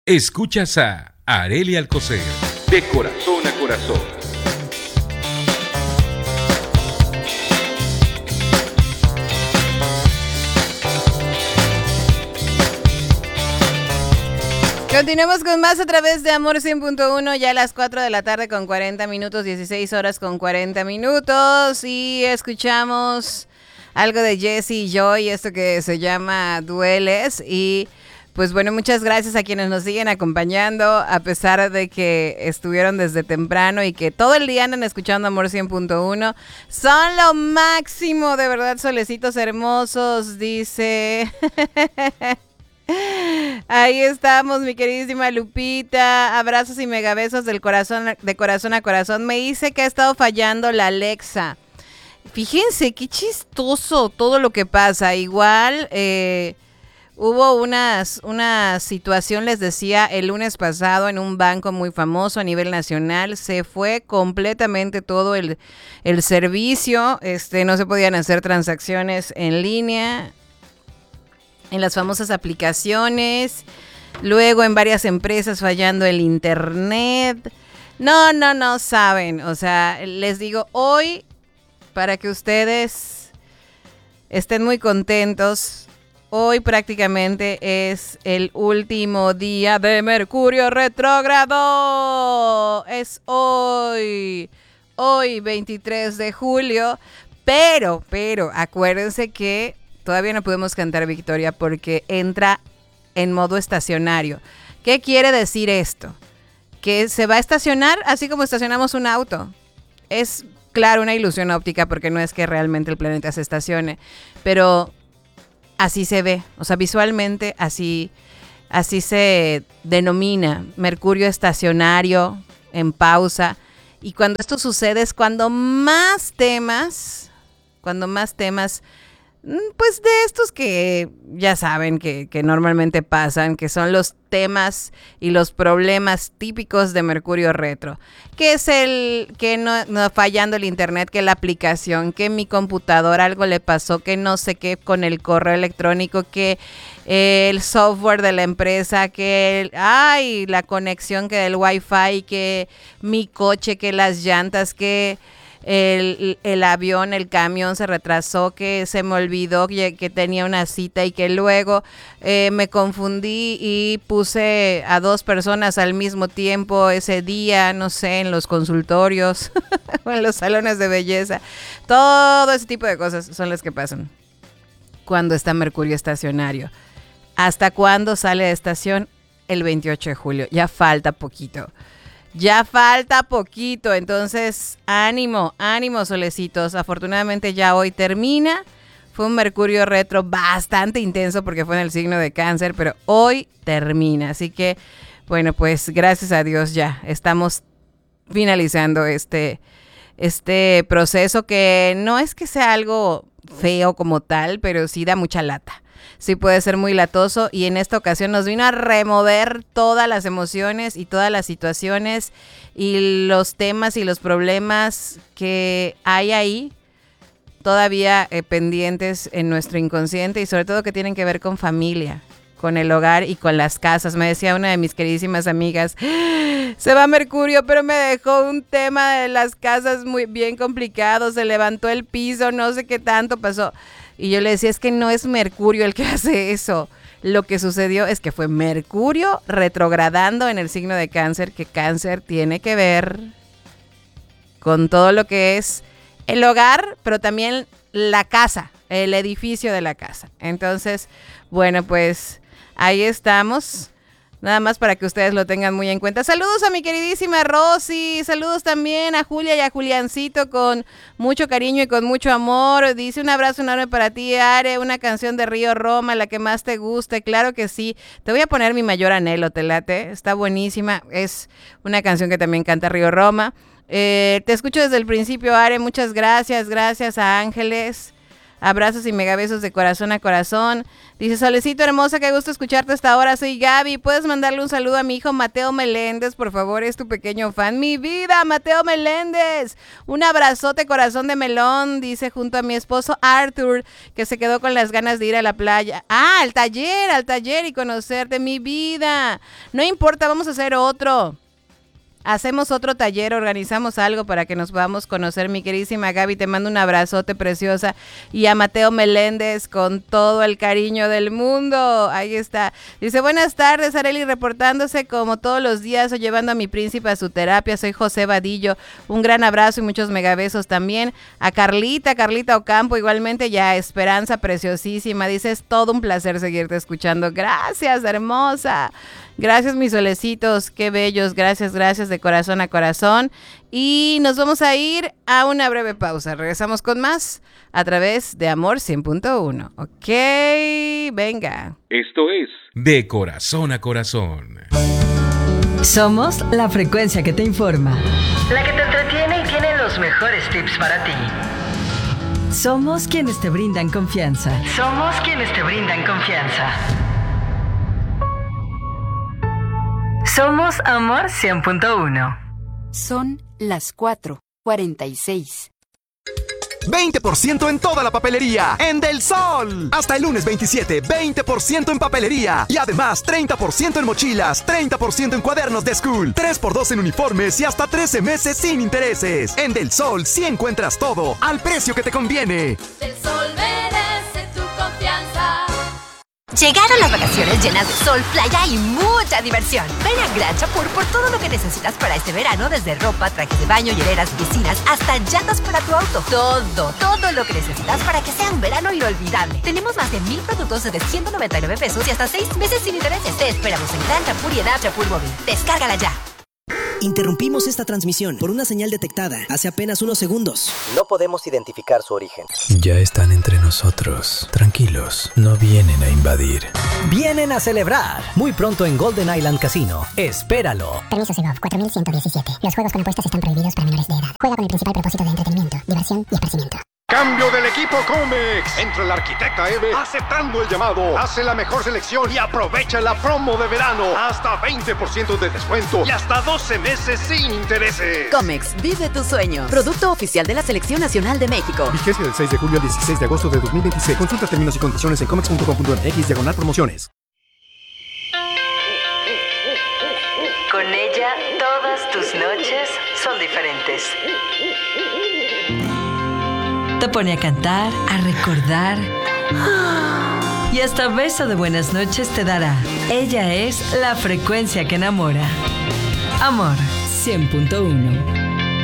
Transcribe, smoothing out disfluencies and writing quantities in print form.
Escuchas a Arely Alcocer. De corazón a corazón. Continuamos con más a través de Amor 100.1, ya a las 4 de la tarde con 40 minutos, 16 horas con 40 minutos. Y escuchamos algo de Jessie Joy, esto que se llama Dueles. Y pues bueno, muchas gracias a quienes nos siguen acompañando, a pesar de que estuvieron desde temprano y que todo el día andan escuchando Amor 100.1. Son lo máximo, de verdad, solecitos hermosos, dice... Ahí estamos, mi queridísima Lupita. Abrazos y megabesos del corazón, de corazón a corazón. Me dice que ha estado fallando la Alexa. Fíjense, qué chistoso todo lo que pasa. Igual hubo una situación, les decía, el lunes pasado en un banco muy famoso a nivel nacional. Se fue completamente todo el servicio. No se podían hacer transacciones en línea en las famosas aplicaciones, luego en varias empresas fallando el internet. No saben, o sea, les digo hoy, para que ustedes estén muy contentos, hoy prácticamente es el último día de Mercurio retrógrado. Es hoy 23 de julio, pero, acuérdense que todavía no podemos cantar victoria porque entra en modo estacionario. ¿Qué quiere decir esto? Que se va a estacionar así como estacionamos un auto. Es, claro, una ilusión óptica porque no es que realmente el planeta se estacione, pero así se ve. O sea, visualmente así se denomina Mercurio estacionario, en pausa. Y cuando esto sucede es cuando más temas, pues de estos que ya saben que normalmente pasan, que son los temas y los problemas típicos de Mercurio retro, que es el que no fallando el internet, que la aplicación, que mi computadora algo le pasó, que no sé qué con el correo electrónico, que el software de la empresa, que la conexión, que del wifi, que mi coche, que las llantas, que el avión, el camión se retrasó, que se me olvidó que tenía una cita y que luego me confundí y puse a 2 personas al mismo tiempo ese día, no sé, en los consultorios o en los salones de belleza. Todo ese tipo de cosas son las que pasan cuando está Mercurio estacionario. ¿Hasta cuándo sale de estación? El 28 de julio. Ya falta poquito. Entonces ánimo solecitos. Afortunadamente ya hoy termina. Fue un Mercurio retro bastante intenso porque fue en el signo de Cáncer, pero hoy termina. Así que, bueno, pues gracias a Dios ya estamos finalizando este proceso, que no es que sea algo feo como tal, pero sí da mucha lata. Sí puede ser muy latoso, y en esta ocasión nos vino a remover todas las emociones y todas las situaciones y los temas y los problemas que hay ahí todavía pendientes en nuestro inconsciente, y sobre todo que tienen que ver con familia, con el hogar y con las casas. Me decía una de mis queridísimas amigas, se va Mercurio, pero me dejó un tema de las casas muy bien complicado, se levantó el piso, no sé qué tanto pasó. Y yo le decía, es que no es Mercurio el que hace eso. Lo que sucedió es que fue Mercurio retrogradando en el signo de Cáncer, que Cáncer tiene que ver con todo lo que es el hogar, pero también la casa, el edificio de la casa. Entonces, bueno, pues ahí estamos. Nada más para que ustedes lo tengan muy en cuenta. Saludos a mi queridísima Rosy. Saludos también a Julia y a Juliancito con mucho cariño y con mucho amor. Dice, un abrazo enorme para ti, Are. Una canción de Río Roma, la que más te guste. Claro que sí. Te voy a poner Mi Mayor Anhelo, ¿te late? Está buenísima. Es una canción que también canta Río Roma. Te escucho desde el principio, Are. Muchas gracias. Gracias a Ángeles. Abrazos y megabesos de corazón a corazón. Dice, Solecito hermosa, qué gusto escucharte hasta ahora. Soy Gaby. ¿Puedes mandarle un saludo a mi hijo Mateo Meléndez? Por favor, es tu pequeño fan. Mi vida, Mateo Meléndez. Un abrazote, corazón de melón. Dice, junto a mi esposo Arthur, que se quedó con las ganas de ir a la playa. Ah, al taller y conocerte. Mi vida. No importa, vamos a hacer otro. Hacemos otro taller, organizamos algo para que nos podamos conocer. Mi queridísima Gaby, te mando un abrazote preciosa. Y a Mateo Meléndez con todo el cariño del mundo. Ahí está. Dice, buenas tardes, Arely, reportándose como todos los días o llevando a mi príncipe a su terapia. Soy José Vadillo. Un gran abrazo y muchos megabesos también. A Carlita Ocampo, igualmente, y a Esperanza, preciosísima. Dice, es todo un placer seguirte escuchando. Gracias, hermosa. Gracias, mis solecitos, qué bellos, gracias de corazón a corazón. Y nos vamos a ir a una breve pausa. Regresamos con más a través de Amor 100.1. Ok, venga. Esto es De Corazón a Corazón. Somos la frecuencia que te informa, la que te entretiene y tiene los mejores tips para ti. Somos quienes te brindan confianza. Somos quienes te brindan confianza. Somos Amor 100.1. Son las 4:46. 20% en toda la papelería en Del Sol. Hasta el lunes 27, 20% en papelería. Y además 30% en mochilas, 30% en cuadernos de school, 3x2 en uniformes y hasta 13 meses sin intereses. En Del Sol sí encuentras todo al precio que te conviene. Del Sol merece tu confianza. Llegaron las vacaciones llenas de sol, playa y mucha diversión. Ven a Gran Chapur por todo lo que necesitas para este verano, desde ropa, trajes de baño, hieleras, piscinas, hasta llantas para tu auto. Todo lo que necesitas para que sea un verano inolvidable. Tenemos más de 1,000 productos desde 199 pesos y hasta 6 meses sin intereses. Te esperamos en Gran Chapur y en App Chapur Móvil. Descárgala ya. Interrumpimos esta transmisión por una señal detectada hace apenas unos segundos. No podemos identificar su origen. Ya están entre nosotros. Tranquilos, no vienen a invadir. Vienen a celebrar. Muy pronto en Golden Island Casino. Espéralo. Permiso Segov 4117. Los juegos con apuestas están prohibidos para menores de edad. Juega con el principal propósito de entretenimiento, diversión y esparcimiento. Cambio del equipo Comex. Entra la arquitecta Eve aceptando el llamado. Hace la mejor selección y aprovecha la promo de verano. Hasta 20% de descuento y hasta 12 meses sin intereses. Comex, vive tu sueño. Producto oficial de la Selección Nacional de México. Vigencia del 6 de julio al 16 de agosto de 2026. Consulta términos y condiciones en comex.com.mx/promociones. Con ella, todas tus noches son diferentes. Te pone a cantar, a recordar y hasta beso de buenas noches te dará. Ella es la frecuencia que enamora. Amor 100.1.